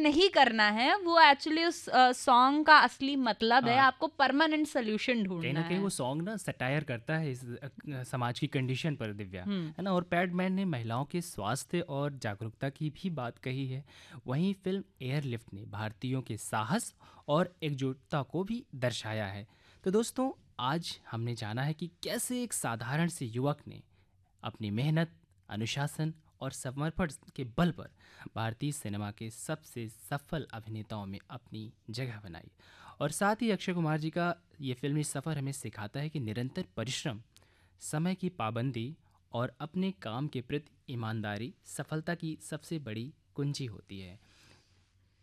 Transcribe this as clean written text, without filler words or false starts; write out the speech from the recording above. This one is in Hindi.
नहीं करना है, वो एक्चुअली उस सॉन्ग का असली मतलब है। हाँ, आपको परमानेंट सोल्यूशन कहीं ढूंढना ना कहीं है। वो सॉन्ग ना सटायर करता है इस समाज की कंडीशन पर, दिव्या, हम्म। है ना। और पैडमैन ने महिलाओं के स्वास्थ्य और जागरूकता की भी बात कही है। वहीं फिल्म एयरलिफ्ट ने भारतीयों के साहस और एकजुटता को भी दर्शाया है। तो दोस्तों, आज हमने जाना है कि कैसे एक साधारण से युवक ने अपनी मेहनत, अनुशासन और समर्पण के बल पर भारतीय सिनेमा के सबसे सफल अभिनेताओं में अपनी जगह बनाई। और साथ ही अक्षय कुमार जी का ये फिल्मी सफ़र हमें सिखाता है कि निरंतर परिश्रम, समय की पाबंदी और अपने काम के प्रति ईमानदारी सफलता की सबसे बड़ी कुंजी होती है।